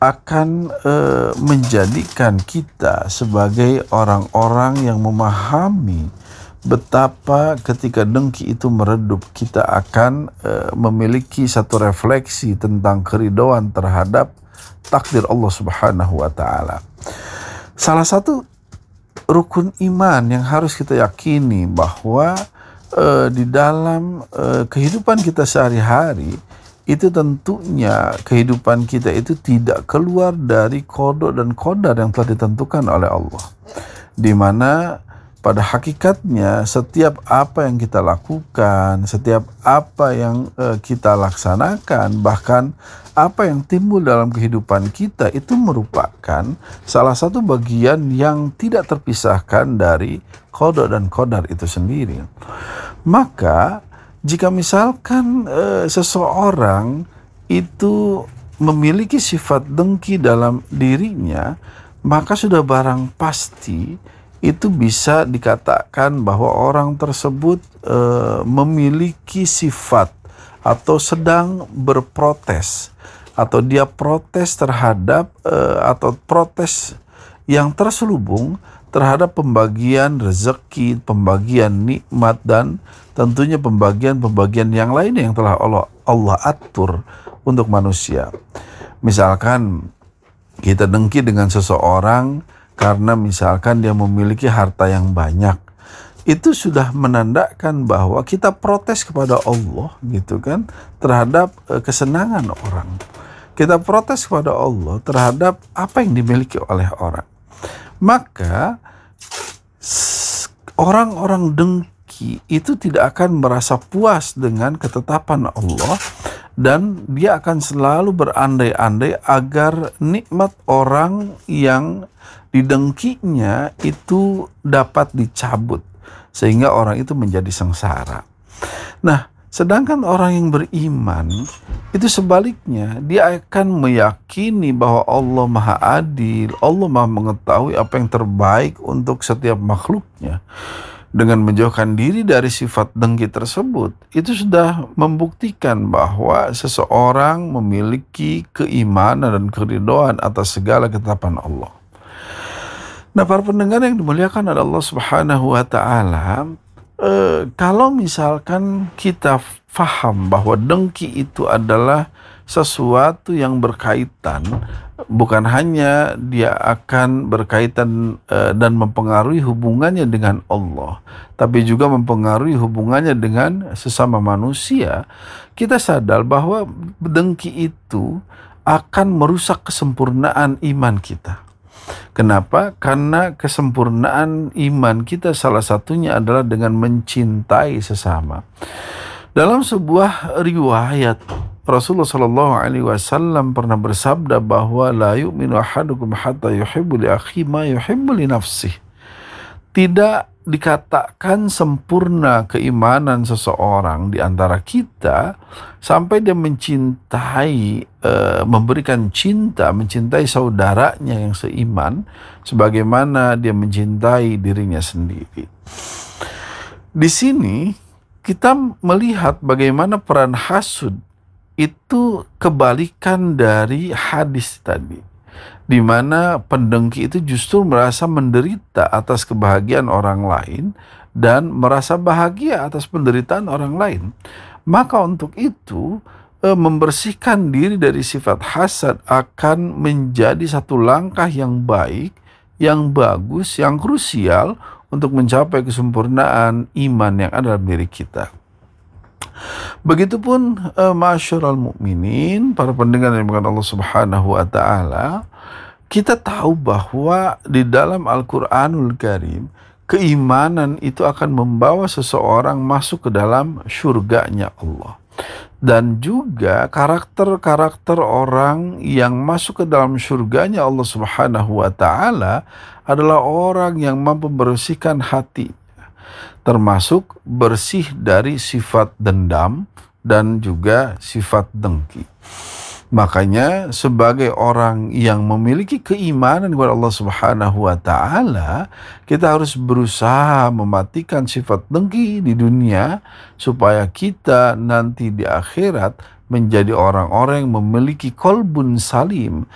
akan menjadikan kita sebagai orang-orang yang memahami betapa ketika dengki itu meredup, kita akan memiliki satu refleksi tentang keridhaan terhadap takdir Allah Subhanahu wa Ta'ala. Salah satu rukun iman yang harus kita yakini bahwa di dalam kehidupan kita sehari-hari, itu tentunya kehidupan kita itu tidak keluar dari qada dan qadar yang telah ditentukan oleh Allah, di mana pada hakikatnya setiap apa yang kita lakukan, setiap apa yang kita laksanakan, bahkan apa yang timbul dalam kehidupan kita itu merupakan salah satu bagian yang tidak terpisahkan dari qada dan qadar itu sendiri. Maka jika misalkan seseorang itu memiliki sifat dengki dalam dirinya, maka sudah barang pasti itu bisa dikatakan bahwa orang tersebut memiliki sifat atau sedang berprotes, atau dia protes terhadap atau protes yang terselubung terhadap pembagian rezeki, pembagian nikmat, dan tentunya pembagian-pembagian yang lainnya yang telah Allah atur untuk manusia. Misalkan kita dengki dengan seseorang karena misalkan dia memiliki harta yang banyak, itu sudah menandakan bahwa kita protes kepada Allah gitu kan, terhadap kesenangan orang. Kita protes kepada Allah terhadap apa yang dimiliki oleh orang. Maka orang-orang dengki itu tidak akan merasa puas dengan ketetapan Allah, dan dia akan selalu berandai-andai agar nikmat orang yang didengkinya itu dapat dicabut, sehingga orang itu menjadi sengsara. Nah, sedangkan orang yang beriman itu sebaliknya, dia akan meyakini bahwa Allah Maha Adil, Allah Maha mengetahui apa yang terbaik untuk setiap makhluknya. Dengan menjauhkan diri dari sifat dengki tersebut, itu sudah membuktikan bahwa seseorang memiliki keimanan dan keridhaan atas segala ketetapan Allah. Nah, para pendengar yang dimuliakan oleh Allah Subhanahu wa Ta'ala, kalau misalkan kita faham bahwa dengki itu adalah sesuatu yang berkaitan, bukan hanya dia akan berkaitan dan mempengaruhi hubungannya dengan Allah, tapi juga mempengaruhi hubungannya dengan sesama manusia, kita sadar bahwa dengki itu akan merusak kesempurnaan iman kita. Kenapa? Karena kesempurnaan iman kita salah satunya adalah dengan mencintai sesama. Dalam sebuah riwayat, Rasulullah SAW pernah bersabda bahwa la yu'minu ahadukum hatta yuhibbu li akhihi ma yuhibbu li nafsihi. Tidak dikatakan sempurna keimanan seseorang di antara kita sampai dia mencintai, memberikan cinta, mencintai saudaranya yang seiman sebagaimana dia mencintai dirinya sendiri. Di sini kita melihat bagaimana peran hasud itu kebalikan dari hadis tadi, di mana pendengki itu justru merasa menderita atas kebahagiaan orang lain dan merasa bahagia atas penderitaan orang lain. Maka untuk itu, membersihkan diri dari sifat hasad akan menjadi satu langkah yang baik, yang bagus, yang krusial untuk mencapai kesempurnaan iman yang ada dalam diri kita. Begitupun ma'asyiral mukminin, para pendengar yang dimuliakan Allah Subhanahu wa Ta'ala, kita tahu bahwa di dalam Al-Quranul Karim, keimanan itu akan membawa seseorang masuk ke dalam syurganya Allah. Dan juga karakter-karakter orang yang masuk ke dalam syurganya Allah Subhanahu wa Ta'ala adalah orang yang mampu membersihkan hati, termasuk bersih dari sifat dendam dan juga sifat dengki. Makanya sebagai orang yang memiliki keimanan kepada Allah Subhanahu wa Ta'ala, kita harus berusaha mematikan sifat dengki di dunia supaya kita nanti di akhirat menjadi orang-orang yang memiliki qalbun salim,